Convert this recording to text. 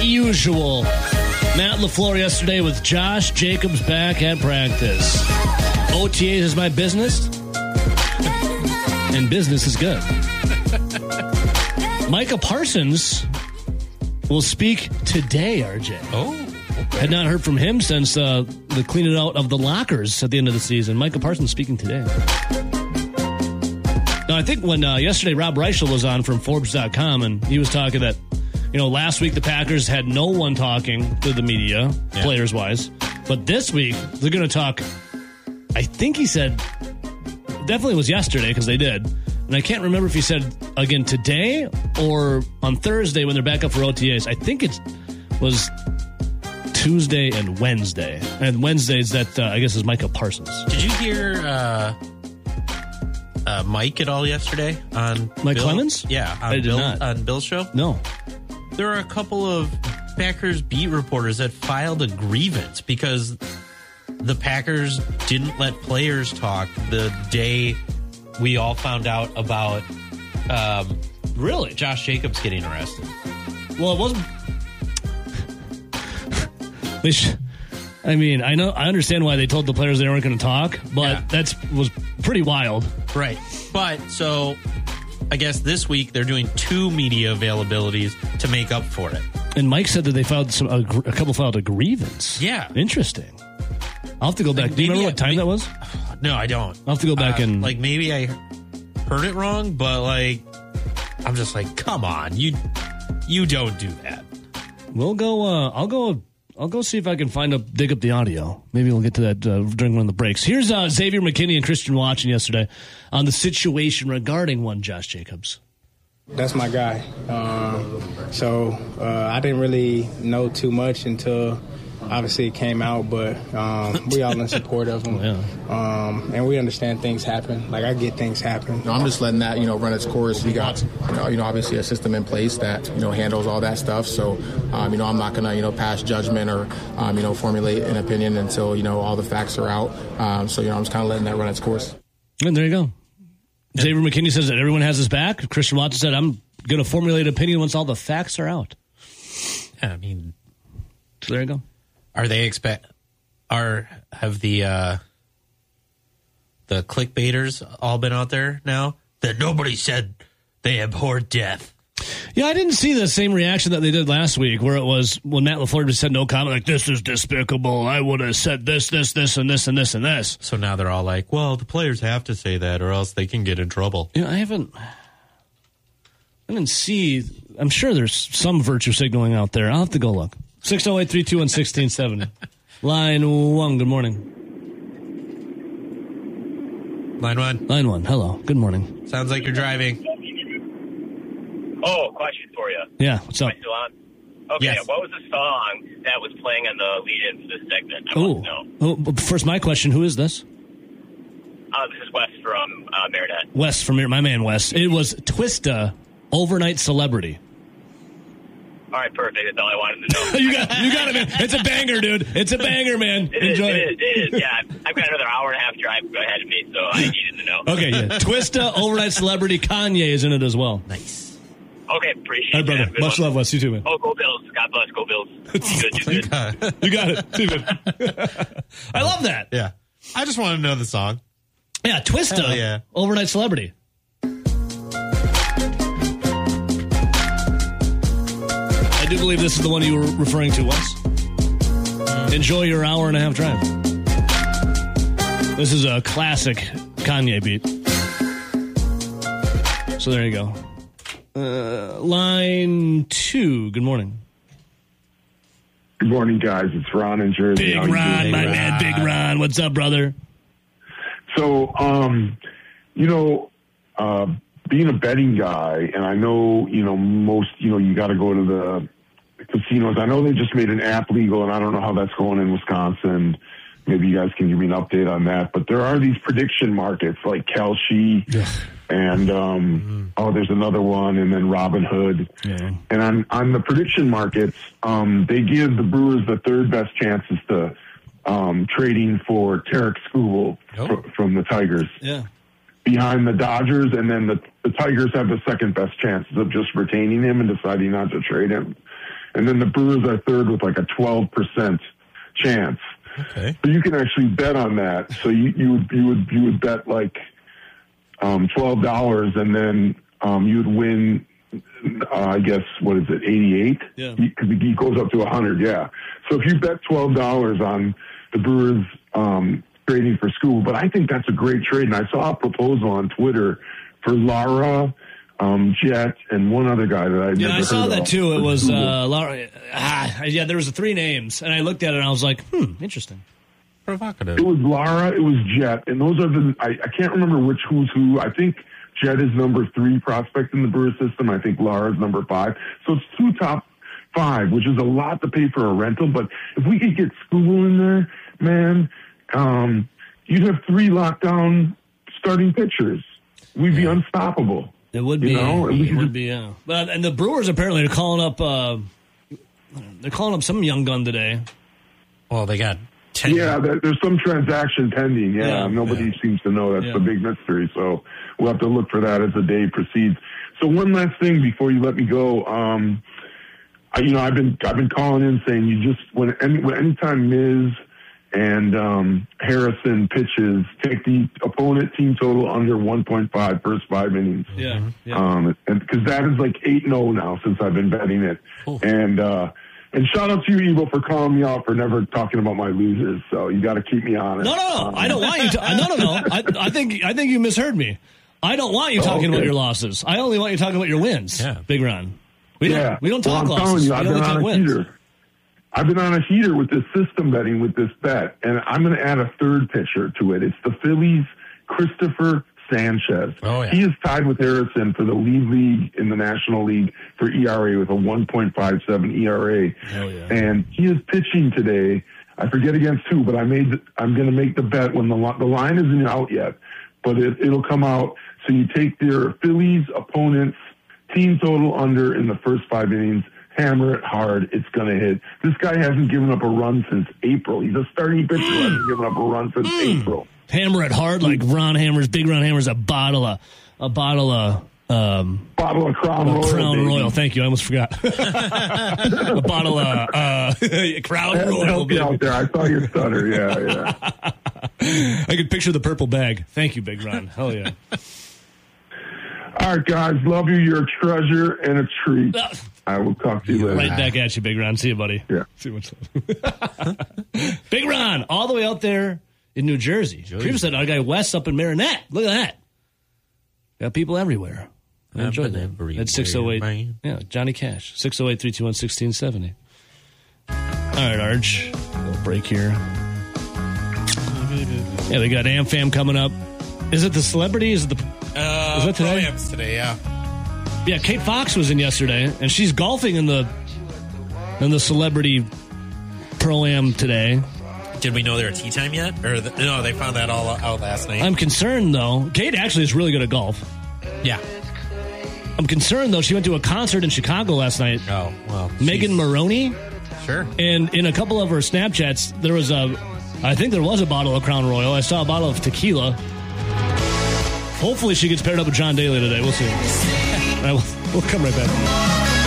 usual. Matt LaFleur yesterday with Josh Jacobs back at practice. OTAs is my business, and business is good. Micah Parsons will speak today, RJ. Oh. Okay. Had not heard from him since the cleaning out of the lockers at the end of the season. Micah Parsons speaking today. Now, I think when yesterday Rob Reichel was on from Forbes.com, and he was talking that, last week the Packers had no one talking to the media, players-wise. But this week, they're going to talk, I think he said, definitely was yesterday because they did. And I can't remember if he said again today or on Thursday when they're back up for OTAs. I think it was Tuesday and Wednesday. And Wednesday's that, I guess, is Micah Parsons. Did you hear Mike at all yesterday on Mike Bill? Clemens? Yeah, I did not. On Bill's show? No. There are a couple of Packers beat reporters that filed a grievance because the Packers didn't let players talk the day we all found out about really Josh Jacobs getting arrested. Well, it wasn't. I mean, I understand why they told the players they weren't going to talk, but that was pretty wild. Right. But so I guess this week they're doing 2 media availabilities to make up for it. And Mike said that they filed a couple filed a grievance. Yeah. Interesting. I'll have to go back. Do you remember what time that was? No, I don't. I'll have to go back and... maybe I heard it wrong, but, I'm just like, come on. You don't do that. We'll go... I'll go see if I can dig up the audio. Maybe we'll get to that during one of the breaks. Here's Xavier McKinney and Christian Watson yesterday on the situation regarding one Josh Jacobs. That's my guy. So I didn't really know too much until obviously it came out, but we all in support of him. And we understand things happen. I get things happen. I'm just letting that, run its course. We got, obviously a system in place that, handles all that stuff. So, I'm not going to, pass judgment or, formulate an opinion until, all the facts are out. I'm just kind of letting that run its course. And there you go. Xavier McKinney says that everyone has his back. Christian Watson said, I'm going to formulate an opinion once all the facts are out. Yeah, I mean, so there you go. Are they have the clickbaiters all been out there now that nobody said they abhorred death? Yeah, I didn't see the same reaction that they did last week, where it was when Matt LaFleur just said no comment, this is despicable. I would have said this, and this, and this, and this. So now they're all like, well, the players have to say that, or else they can get in trouble. I didn't see. I'm sure there's some virtue signaling out there. I'll have to go look. 608-321-1670. Line 1, good morning. Line 1. Line 1, hello. Good morning. Sounds like you're driving. Oh, question for you. Yeah, what's up? Am I still on? Okay, yes. What was the song that was playing on the lead-in for this segment? I want to know. First, my question, who is this? This is Wes from Marinette. Wes from my man Wes. It was Twista, Overnight Celebrity. All right, perfect. That's all I wanted to know. you got it, man. It's a banger, dude. It's a banger, man. Enjoy it. It is. Yeah, I've got another hour and a half drive ahead of me, so I needed to know. Okay, yeah. Twista, Overnight Celebrity. Kanye is in it as well. Nice. Okay, appreciate it. All right, brother. Much love, Wes. You too, man. Oh, go Bills. God bless. Go Bills. Good. You got it. Too good. I love that. Yeah. I just want to know the song. Yeah, Twista, Overnight Celebrity. I do believe this is the one you were referring to, Wes. Enjoy your hour and a half drive. This is a classic Kanye beat. So there you go. Line 2, good morning. Good morning, guys. It's Ron in Jersey. Big Ron, my man, Big Ron. What's up, brother? So, being a betting guy, and I know, most, you got to go to the casinos. I know they just made an app legal, and I don't know how that's going in Wisconsin. Maybe you guys can give me an update on that. But there are these prediction markets like Kalshi and, there's another one, and then Robinhood. Yeah. And on the prediction markets, they give the Brewers the third best chances to trading for Tarek Skubal from the Tigers. Yeah. Behind the Dodgers, and then the Tigers have the second best chances of just retaining him and deciding not to trade him. and then the Brewers are third with like a 12% chance. Okay. So you can actually bet on that. So you would bet like $12, and then you would win. I guess, what is it, 88? Yeah. Because he goes up to 100, yeah. So if you bet $12 on the Brewers trading for Skubal, but I think that's a great trade. And I saw a proposal on Twitter for Lara, Jet, and one other guy that I never heard of. Yeah, I saw that too. It was Lara. Yeah, there was 3 names, and I looked at it and I was like, interesting. Provocative. It was Lara, it was Jet, and those are I can't remember who's who. I think Jet is number 3 prospect in the Brewers system. I think Lara is number 5. So it's 2 top 5, which is a lot to pay for a rental. But if we could get Skubal in there, man, you'd have 3 lockdown starting pitchers. We'd be unstoppable. It would be. It would be, yeah. But and the Brewers apparently are calling up. They're calling up some young gun today. Well, they got 10. Yeah, there's some transaction pending. Yeah, nobody seems to know. That's the big mystery. So we'll have to look for that as the day proceeds. So one last thing before you let me go. I've been calling in saying anytime Miz and Harrison pitches, take the opponent team total under 1.5 first 5 innings. Yeah. And because that is like 8-0 now since I've been betting it. Cool. And shout out to you, Evo, for calling me out for never talking about my losers. So you got to keep me honest. No. I don't want you to. No. I think you misheard me. I don't want you talking about your losses. I only want you talking about your wins. Yeah. Big Ron. We don't talk I'm losses. Telling you, we only talk wins. I've been on a heater with this system betting with this bet, and I'm going to add a third pitcher to it. It's the Phillies' Christopher Sanchez. Oh, yeah. He is tied with Harrison for the lead in the National League for ERA with a 1.57 ERA. Oh, yeah. And he is pitching today. I forget against who, but I'm going to make the bet when the line isn't out yet, but it'll come out. So you take their Phillies opponent's team total under in the first 5 innings, hammer it hard, it's going to hit. This guy hasn't given up a run since April. He's a starting pitcher who hasn't given up a run since April. Hammer it hard like Ron Hammers. Big Ron Hammers a bottle of Crown Royal. Thank you. I almost forgot. A bottle of Crown Royal. Help you out there. I saw your stutter. Yeah. I could picture the purple bag. Thank you, Big Ron. Hell yeah. All right, guys. Love you. You're a treasure and a treat. I will talk to you later. Right back at you, Big Ron. See you, buddy. Yeah. See what's up. Big Ron, all the way out there in New Jersey. People said our guy Wes up in Marinette. Look at that. Got people everywhere. I enjoyed that. At 608. Yeah, Johnny Cash. 608-321-1670. All right, Arch. A little break here. Yeah, we got AmFam coming up. Is it the celebrity? Is it the... is that today? Pro-Am's today, yeah. Yeah, Kate Fox was in yesterday, and she's golfing in the celebrity Pro-Am today. Did we know they were tea time yet? Or no, they found that all out last night. I'm concerned, though. Kate actually is really good at golf. Yeah. I'm concerned, though. She went to a concert in Chicago last night. Oh, well. Megan Maroney. Sure. And in a couple of her Snapchats, I think there was a bottle of Crown Royal. I saw a bottle of tequila. Hopefully she gets paired up with John Daly today. We'll see. All right, we'll come right back.